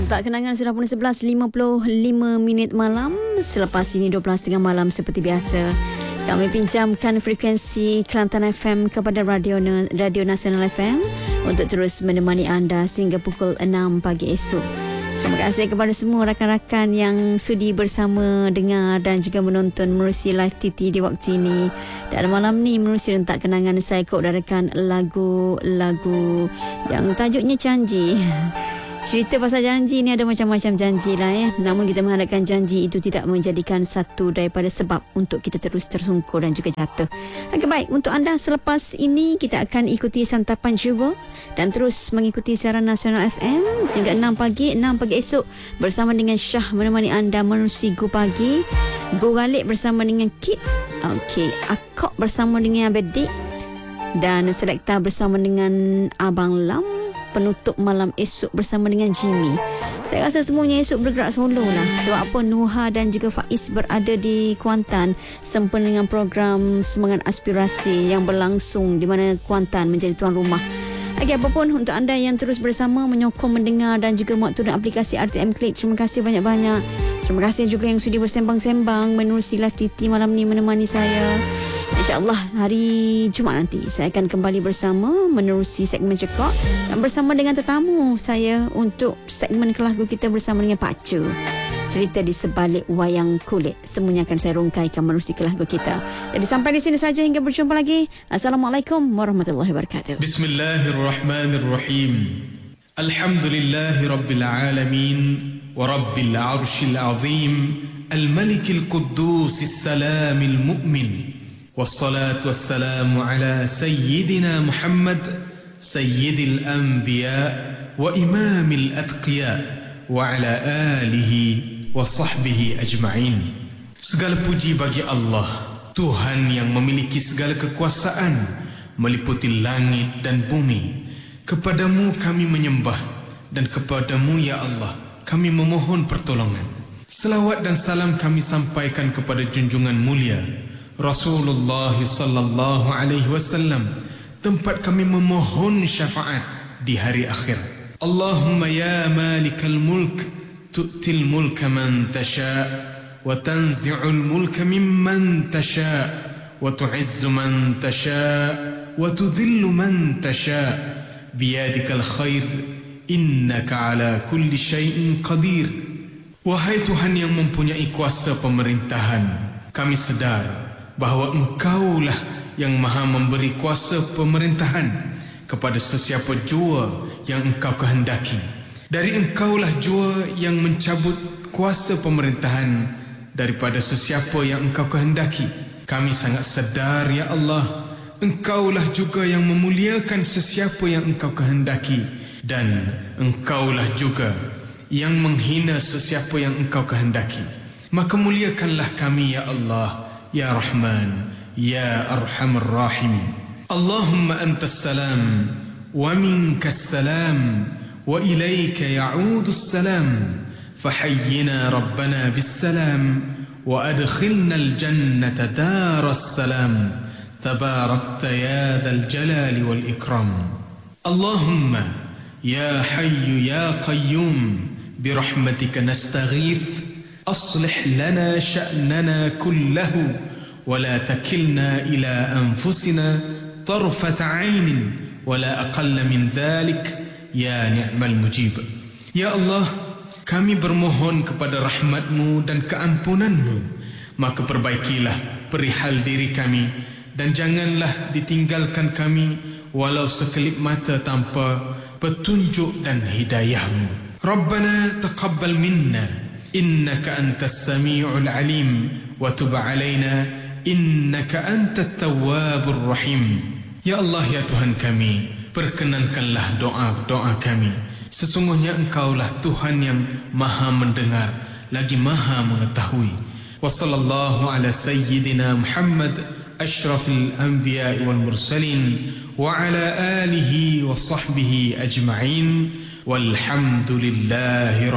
Tak kenangan sudah pun 11.55 malam. Selepas ini 12.30 malam seperti biasa. Kami pinjamkan frekuensi Kelantan FM kepada Radio Nasional FM untuk terus menemani anda sehingga pukul 6 pagi esok. Terima kasih kepada semua rakan-rakan yang sudi bersama dengar dan juga menonton menerusi live TT di waktu ini. Dan malam ni menerusi rentak kenangan saya keudarakan lagu-lagu yang tajuknya Janji. Cerita pasal janji ni ada macam-macam janji lah Namun kita mengharapkan janji itu tidak menjadikan satu daripada sebab untuk kita terus tersungkur dan juga jatuh. Okey, baik, untuk anda selepas ini kita akan ikuti santapan jiwa dan terus mengikuti siaran Nasional FM sehingga 6 pagi esok bersama dengan Syah menemani anda menerusi Go Pagi. Go Galik bersama dengan Kit. Okey, Akok bersama dengan Abedik dan Selekta bersama dengan Abang Lam. Penutup malam esok bersama dengan Jimmy. Saya rasa semuanya esok bergerak solo lah. Sebab apa, Nuha dan juga Faiz berada di Kuantan sempena dengan program Semangat Aspirasi yang berlangsung di mana Kuantan menjadi tuan rumah. Okey, apapun untuk anda yang terus bersama menyokong, mendengar dan juga muat turun aplikasi RTM Klik, terima kasih banyak-banyak. Terima kasih juga yang sudi bersembang-sembang menerusi live TT malam ni menemani saya. InsyaAllah hari Jumaat nanti saya akan kembali bersama menerusi segmen Cekak dan bersama dengan tetamu saya untuk segmen Kelagu kita bersama dengan Pak Cu. Cerita di sebalik wayang kulit semuanya akan saya rungkaikan menerusi Kelagu kita. Jadi sampai di sini saja hingga berjumpa lagi. Assalamualaikum warahmatullahi wabarakatuh. Bismillahirrahmanirrahim. Alhamdulillahi rabbil alamin wa rabbil arshil azim al-malikil quddusis salamil mu'min. والصلاة والسلام على سيدنا محمد سيد الأنبياء وإمام الأتقياء وعلى آله وصحبه أجمعين. Segala puji bagi Allah, Tuhan yang memiliki segala kekuasaan meliputi langit dan bumi. Kepadamu kami menyembah dan kepadamu ya Allah kami memohon pertolongan. Selawat dan salam kami sampaikan kepada junjungan mulia Rasulullah sallallahu alaihi wasallam, tempat kami memohon syafaat di hari akhir. Allahumma ya malikal mulk tu'til mulka man tasha' wa tanzi'ul mulka mimman tasha' wa tu'izzu man tasha' wa tudhillu man tasha' biyadikal khair innaka ala kulli syai'in qadir. Wahai Tuhan yang mempunyai kuasa pemerintahan, kami sedar bahawa Engkaulah yang maha memberi kuasa pemerintahan kepada sesiapa jua yang Engkau kehendaki. Dari Engkaulah jua yang mencabut kuasa pemerintahan daripada sesiapa yang Engkau kehendaki. Kami sangat sedar ya Allah, Engkaulah juga yang memuliakan sesiapa yang Engkau kehendaki, dan Engkaulah juga yang menghina sesiapa yang Engkau kehendaki. Maka muliakanlah kami ya Allah, Ya Rahman, Ya Arhamar Rahimin. Allahumma antas salam wa minkas salam wa ilayka ya'udu salam fahayyina Rabbana bis salam wa adkhilna al-jannata daras salam tabarakta ya dhal jalali wal ikram. Allahumma ya hayyu ya qayyum birahmatika nastaghith أصلح لنا شأننا كله ولا تكلنا إلى أنفسنا طرفة عين ولا أقل من ذلك يا نعم المجيب. Ya Allah, kami bermohon kepada rahmat-Mu dan keampunan-Mu, maka perbaikilah perihal diri kami dan janganlah ditinggalkan kami walau sekelip mata tanpa petunjuk dan hidayah-Mu. Rabbana taqabbal minna إنك أنت السميع العليم وتب علينا إنك أنت التواب الرحيم. Ya Allah, ya Tuhan kami, perkenankanlah doa-doa kami. Sesungguhnya Engkaulah Tuhan yang maha mendengar lagi maha mengetahui. Wa sallallahu ala sayyidina Muhammad ashrafil anbiya wal mursalin wa ala alihi wa sahbihi ajma'in walhamdulillahi